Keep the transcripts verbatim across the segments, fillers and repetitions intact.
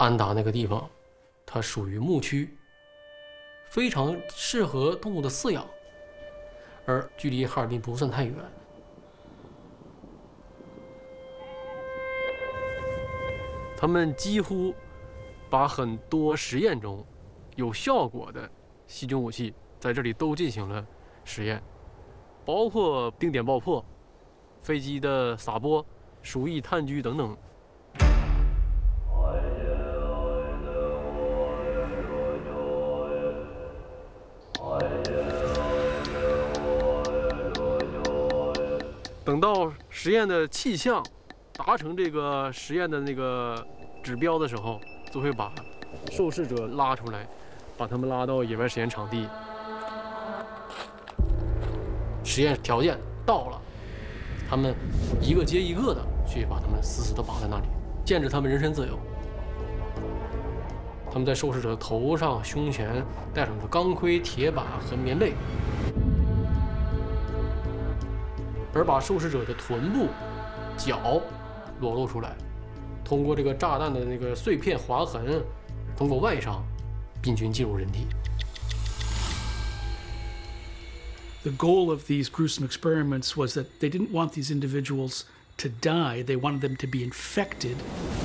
安达那个地方，它属于牧区，非常适合动物的饲养，而距离哈尔滨不算太远。他们几乎把很多实验中有效果的细菌武器在这里都进行了实验，包括定点爆破、飞机的撒播、鼠疫炭疽等等。等到实验的气象达成这个实验的那个指标的时候，就会把受试者拉出来，把他们拉到野外实验场地。实验条件到了，他们一个接一个的去把他们死死地绑在那里，限制他们人身自由。他们在受试者头上、胸前戴上钢盔、铁靶和棉被，而把受试者的臀部、脚裸露出来，通过这个炸弹的那个碎片划痕，通过外伤，病菌进入人体。 The goal of these gruesome experiments was that they didn't want these individuals to die, they wanted them to be infected.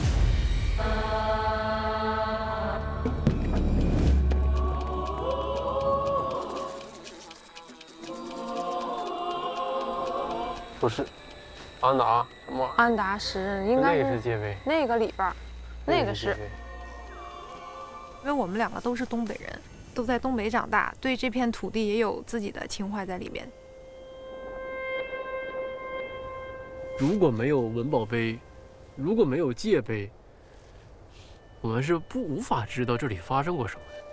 不是，安达什么？ 安达十应该那个是界碑， 那个里边，那个是。 因为我们两个都是东北人，都在东北长大，对这片土地也有自己的情怀在里面。 如果没有文保碑，如果没有界碑，我们是不无法知道这里发生过什么的。